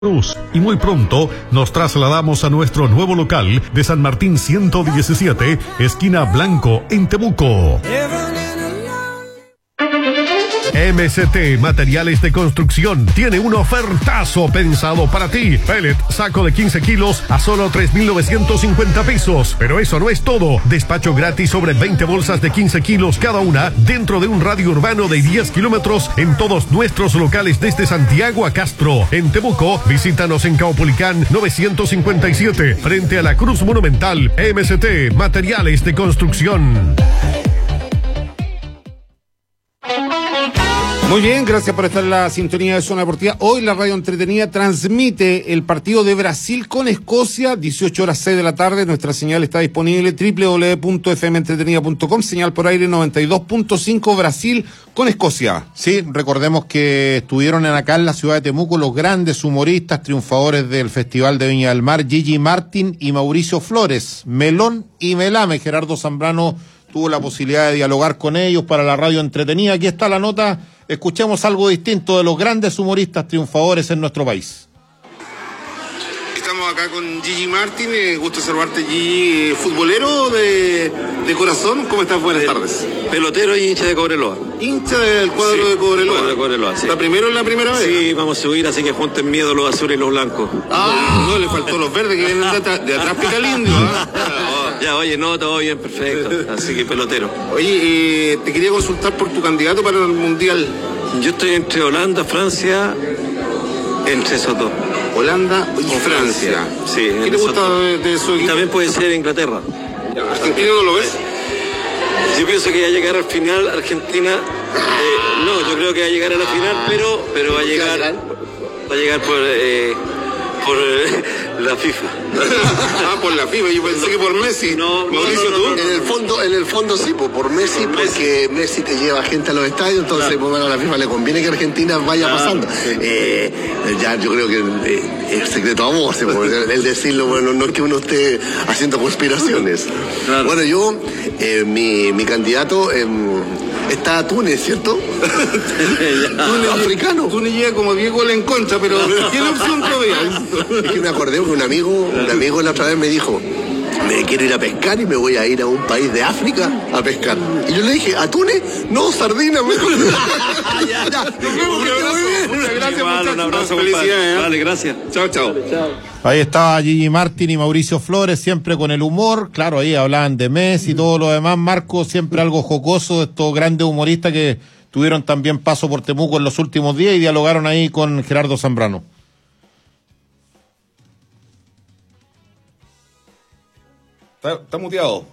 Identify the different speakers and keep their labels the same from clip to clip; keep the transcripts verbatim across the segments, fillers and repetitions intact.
Speaker 1: Cruz. Y muy pronto nos trasladamos a nuestro nuevo local de San Martín ciento diecisiete, esquina Blanco, en Temuco. M C T Materiales de Construcción tiene un ofertazo pensado para ti. Pellet, saco de quince kilos a solo tres mil novecientos cincuenta pesos. Pero eso no es todo. Despacho gratis sobre veinte bolsas de quince kilos cada una dentro de un radio urbano de diez kilómetros en todos nuestros locales desde Santiago a Castro. En Temuco, visítanos en Caupolicán novecientos cincuenta y siete, frente a la Cruz Monumental. M C T Materiales de Construcción.
Speaker 2: Muy bien, gracias por estar en la sintonía de Zona Deportiva. Hoy la radio entretenida transmite el partido de Brasil con Escocia, dieciocho horas seis de la tarde. Nuestra señal está disponible, doble u doble u doble u punto f m entretenida punto com, señal por aire noventa y dos punto cinco, Brasil con Escocia.
Speaker 3: Sí, recordemos que estuvieron acá en la ciudad de Temuco los grandes humoristas triunfadores del Festival de Viña del Mar, Gigi Martin y Mauricio Flores, Melón y Melame. Gerardo Zambrano tuvo la posibilidad de dialogar con ellos para la radio entretenida. Aquí está la nota. Escuchemos algo distinto de los grandes humoristas triunfadores en nuestro país.
Speaker 4: Estamos acá con Gigi Martin, eh, gusto saludarte, Gigi. ¿Futbolero de, de corazón? ¿Cómo estás? Buenas tardes.
Speaker 5: Pelotero y hincha de Cobreloa.
Speaker 4: ¿Hincha del cuadro
Speaker 5: sí,
Speaker 4: de Cobreloa?
Speaker 5: Cuadro de Cobreloa, sí.
Speaker 4: ¿La primera es la primera vez?
Speaker 5: Sí, vamos a subir, así que junten miedo los azules y los blancos.
Speaker 4: Ah, no, le faltó los verdes que vienen de atrás, de atrás pica el indio, ¿ah?
Speaker 5: Oh, ya, oye, no, todo bien, perfecto. Así que pelotero.
Speaker 4: Oye, eh, te quería consultar por tu candidato para el Mundial.
Speaker 5: Yo estoy entre Holanda, Francia, entre esos dos.
Speaker 4: Holanda y Francia.
Speaker 5: Francia. Sí.
Speaker 4: ¿Qué te gusta de, de su equipo?
Speaker 5: También puede ser Inglaterra.
Speaker 4: ¿Argentina no lo ves?
Speaker 5: Yo pienso que va a llegar al final Argentina. Eh, no, yo creo que va a llegar a la final, pero, pero va a llegar, va a llegar por, eh, por eh, la FIFA.
Speaker 4: Ah, por la FIFA, yo pensé que por Messi.
Speaker 5: No,
Speaker 4: Mauricio,
Speaker 5: no, no, no,
Speaker 4: ¿tú?
Speaker 5: no.
Speaker 6: En el fondo, en el fondo sí, por, por Messi,
Speaker 5: Por Messi.
Speaker 6: porque Messi te lleva gente a los estadios, entonces
Speaker 5: Claro.
Speaker 6: pues, bueno, a la FIFA le conviene que Argentina vaya
Speaker 5: Claro,
Speaker 6: pasando.
Speaker 5: sí.
Speaker 6: Eh, ya yo creo que eh, es secreto a voces, el, el decirlo, bueno, no es que uno esté haciendo conspiraciones.
Speaker 5: Claro.
Speaker 6: Bueno, yo, eh, mi, mi candidato eh, está Túnez, ¿cierto? Túnez africano.
Speaker 4: Túnez llega como diez goles en contra, pero tiene opción todavía.
Speaker 6: Es que me acordé que un amigo, un amigo la otra vez me dijo, me quiero ir a pescar y me voy a ir a un país de África a pescar. Y yo le dije, ¿a Túnez? No, sardina, mejor.
Speaker 4: Ya, ya. Nos vemos, que esté muy bien. Muchas gracias,
Speaker 5: Igual,
Speaker 4: muchachos.
Speaker 5: un abrazo,
Speaker 4: Felicidades,
Speaker 5: compadre.
Speaker 4: ¿eh?
Speaker 5: Vale, gracias.
Speaker 4: Chao, chao.
Speaker 3: Ahí estaba Gigi Martin y Mauricio Flores, siempre con el humor. Claro, ahí hablaban de Messi y todo lo demás. Marco, siempre algo jocoso de estos grandes humoristas que tuvieron también paso por Temuco en los últimos días y dialogaron ahí con Gerardo Zambrano.
Speaker 2: Está, está muteado.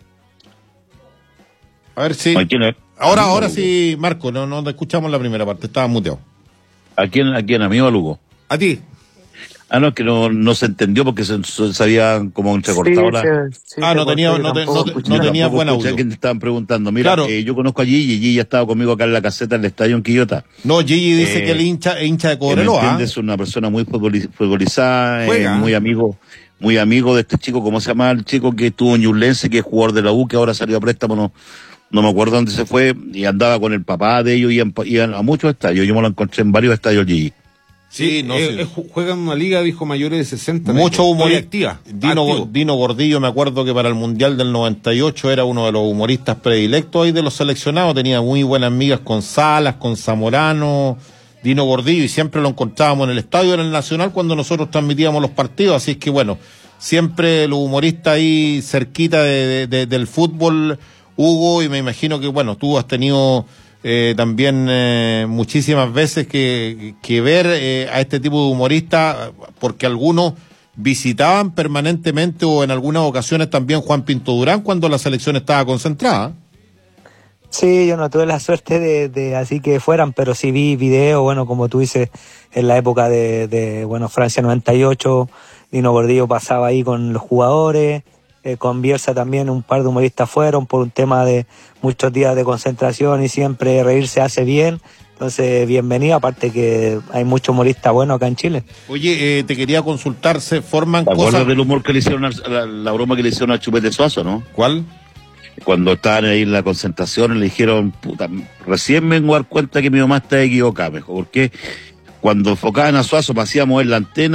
Speaker 3: A ver si...
Speaker 7: ¿A quién, a
Speaker 3: Ahora,
Speaker 7: mí,
Speaker 3: ahora
Speaker 7: Lugo?
Speaker 3: sí, Marco, no, no te escuchamos la primera parte, estaba muteado.
Speaker 7: ¿A quién, a quién? ¿A mí o a Lugo?
Speaker 2: A ti.
Speaker 7: Ah, no, es que no, no se entendió porque se, se, se había como entrecortado la...
Speaker 3: Ah, no tenía, no, te- no, te- no tenía buen
Speaker 7: escuché
Speaker 3: audio.
Speaker 7: a quien te estaban preguntando. Mira,
Speaker 3: Claro.
Speaker 7: eh, yo conozco a Gigi, Gigi ya estaba conmigo acá en la caseta del estadio en Quillota.
Speaker 3: No, Gigi dice
Speaker 7: Eh,
Speaker 3: que el hincha, es hincha de
Speaker 7: Que me
Speaker 3: Cobreloa.
Speaker 7: entiendes, es una persona muy futboliz- futbolizada, eh,
Speaker 2: Juega.
Speaker 7: muy amigo, muy amigo de este chico, ¿cómo se llama el chico que estuvo en Ñublense, que es jugador de la U, que ahora salió a préstamo, no, no me acuerdo dónde se fue, y andaba con el papá de ellos, iban, iban a muchos estadios, yo me lo encontré en varios estadios Gigi.
Speaker 3: Sí, no
Speaker 2: eh,
Speaker 3: sé.
Speaker 2: eh, ju- juega en una liga de hijos mayores de sesenta.
Speaker 3: Mucho
Speaker 2: Todavía
Speaker 3: humor
Speaker 2: activa.
Speaker 3: Dino,
Speaker 2: activo.
Speaker 3: Dino Gordillo, me acuerdo que para el Mundial del noventa y ocho era uno de los humoristas predilectos ahí de los seleccionados. Tenía muy buenas amigas con Salas, con Zamorano, Dino Gordillo, y siempre lo encontrábamos en el estadio, en el Nacional, cuando nosotros transmitíamos los partidos. Así es que bueno, siempre los humoristas ahí cerquita de, de- de- del fútbol, Hugo, y me imagino que bueno, tú has tenido... Eh, también eh, muchísimas veces que, que ver eh, a este tipo de humoristas, porque algunos visitaban permanentemente o en algunas ocasiones también Juan Pinto Durán cuando la selección estaba concentrada.
Speaker 8: Sí, yo no tuve la suerte de, de así que fueran, pero sí vi videos, bueno, como tú dices, en la época de, de bueno, Francia noventa y ocho, Dino Gordillo pasaba ahí con los jugadores, eh, con Bielsa también un par de humoristas fueron por un tema de muchos días de concentración y siempre reírse hace bien, entonces bienvenido, aparte que hay muchos humoristas buenos acá en Chile.
Speaker 3: Oye, eh, te quería consultar, ¿se forman
Speaker 7: ¿Te acuerdas
Speaker 3: cosas?
Speaker 7: del humor que le hicieron, a, la, la broma que le hicieron a Chupete Suazo, no?
Speaker 3: ¿Cuál?
Speaker 7: Cuando estaban ahí en la concentración le dijeron, puta, recién me vengo a dar cuenta que mi mamá está equivocada, mejor, porque cuando enfocaban a Suazo, para hacía mover la antena.